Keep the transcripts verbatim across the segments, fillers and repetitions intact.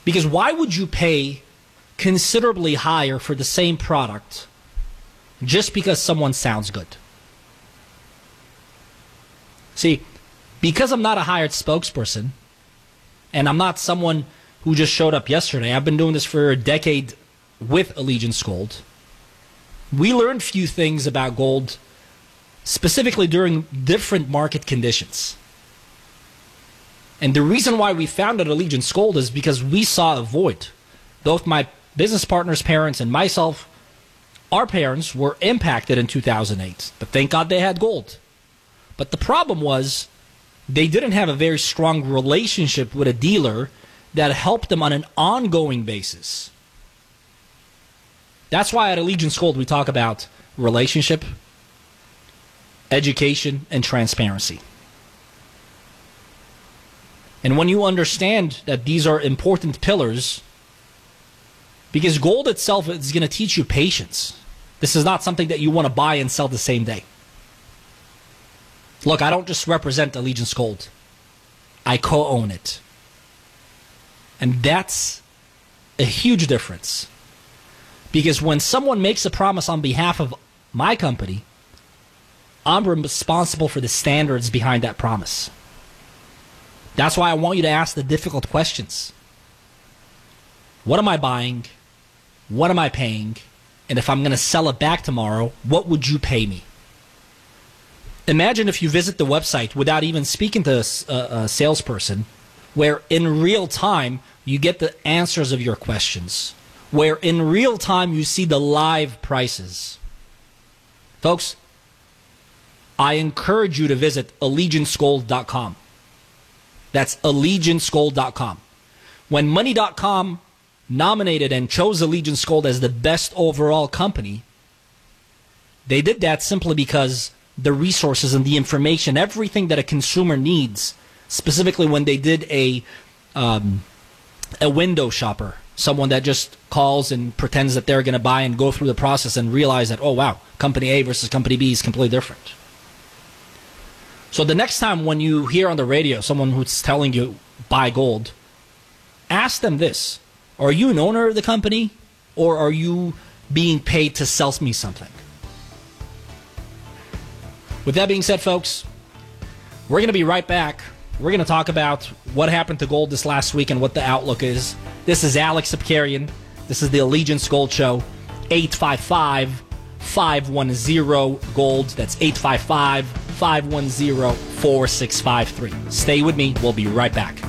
Because why would you pay considerably higher for the same product just because someone sounds good? See, because I'm not a hired spokesperson, and I'm not someone who just showed up yesterday, I've been doing this for a decade with Allegiance Gold. We learned few things about gold, specifically during different market conditions. And the reason why we founded Allegiance Gold is because we saw a void. Both my business partner's parents and myself, our parents were impacted in two thousand eight. But thank God they had gold. But the problem was they didn't have a very strong relationship with a dealer that helped them on an ongoing basis. That's why at Allegiance Gold we talk about relationship, education, and transparency. And when you understand that these are important pillars, because gold itself is going to teach you patience. This is not something that you want to buy and sell the same day. Look, I don't just represent Allegiance Gold. I co-own it. And that's a huge difference. Because when someone makes a promise on behalf of my company, I'm responsible for the standards behind that promise. That's why I want you to ask the difficult questions. What am I buying? What am I paying? And if I'm going to sell it back tomorrow, what would you pay me? Imagine if you visit the website without even speaking to a, a salesperson, where in real time you get the answers of your questions, where in real time you see the live prices. Folks, I encourage you to visit allegiance gold dot com. That's allegiance gold dot com. When money dot com nominated and chose Allegiance Gold as the best overall company, they did that simply because the resources and the information, everything that a consumer needs, specifically when they did a um, a window shopper, someone that just calls and pretends that they're going to buy and go through the process and realize that, oh wow, company A versus company B is completely different. So the next time when you hear on the radio someone who's telling you buy gold, ask them this: are you an owner of the company, or are you being paid to sell me something? With that being said, folks, we're going to be right back. We're going to talk about what happened to gold this last week and what the outlook is. This is Alex Sapkarian. This is the Allegiance Gold Show. eight five five, five one zero, GOLD. That's eight five five, five one zero, four six five three. Stay with me. We'll be right back.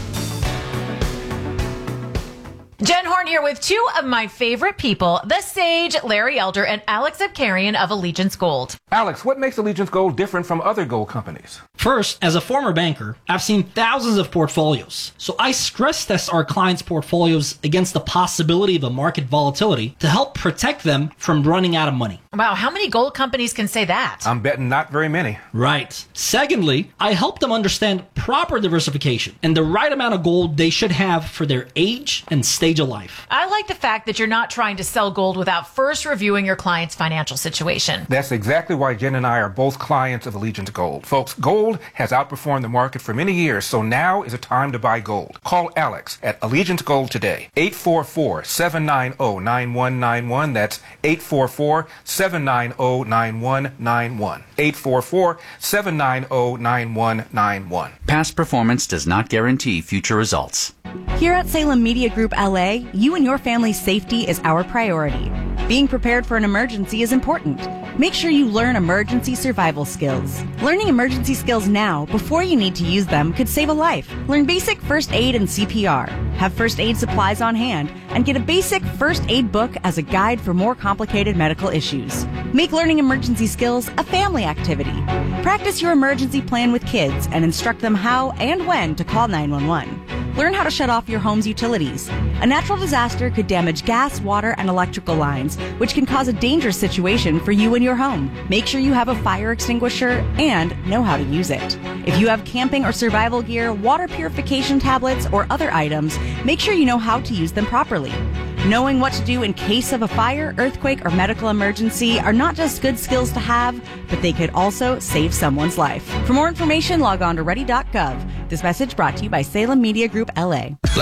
Jen Horn here with two of my favorite people, the Sage, Larry Elder, and Alex Sapkarian of Allegiance Gold. Alex, what makes Allegiance Gold different from other gold companies? First, as a former banker, I've seen thousands of portfolios. So I stress test our clients' portfolios against the possibility of a market volatility to help protect them from running out of money. Wow, how many gold companies can say that? I'm betting not very many. Right. Secondly, I help them understand proper diversification and the right amount of gold they should have for their age and stage of life. I like the fact that you're not trying to sell gold without first reviewing your client's financial situation. That's exactly why Jen and I are both clients of Allegiance Gold. Folks, gold has outperformed the market for many years, so now is a time to buy gold. Call Alex at Allegiance Gold today. eight four four, seven nine zero, nine one nine one. That's eight four four, seven nine zero, nine one nine one. eight four four, seven nine zero, nine one nine one. Past performance does not guarantee future results. Here at Salem Media Group L A, you and your family's safety is our priority. Being prepared for an emergency is important. Make sure you learn emergency survival skills. Learning emergency skills now, before you need to use them, could save a life. Learn basic first aid and C P R. Have first aid supplies on hand, and get a basic first aid book as a guide for more complicated medical issues. Make learning emergency skills a family activity. Practice your emergency plan with kids and instruct them how and when to call nine one one. Learn how to shut off your home's utilities. A natural disaster could damage gas, water, and electrical lines, which can cause a dangerous situation for you and your home. Make sure you have a fire extinguisher and know how to use it. If you have camping or survival gear, water purification tablets, or other items, make sure you know how to use them properly. Knowing what to do in case of a fire, earthquake, or medical emergency are not just good skills to have, but they could also save someone's life. For more information, log on to ready dot gov. This message brought to you by Salem Media Group L A.